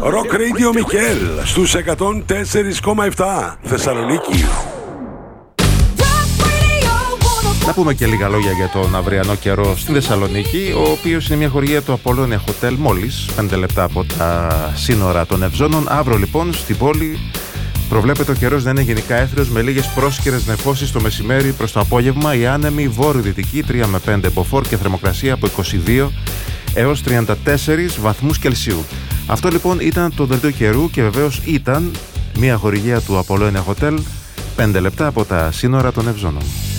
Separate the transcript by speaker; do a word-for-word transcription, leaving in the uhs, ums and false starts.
Speaker 1: Rock Radio Μικέλ στους εκατόν τέσσερα κόμμα επτά Θεσσαλονίκη.
Speaker 2: Να πούμε και λίγα λόγια για τον αυριανό καιρό στην Θεσσαλονίκη, ο οποίος είναι μια χορηγία του Απολώνια Hotel, μόλις πέντε λεπτά από τα σύνορα των Ευζώνων. Αύριο λοιπόν στην πόλη προβλέπεται ο καιρός να είναι γενικά έθριος με λίγες πρόσκαιρες νεφώσεις το μεσημέρι προς το απόγευμα. Η άνεμη βόρειο-δυτική τρία με πέντε μποφόρ και θερμοκρασία από είκοσι δύο έως τριάντα τέσσερα βαθμούς Κελσίου. Αυτό λοιπόν ήταν το δελτίο καιρού και βεβαίως ήταν μια χορηγία του Απολώνια Hotel, πέντε λεπτά από τα σύνορα των Ευζώνων.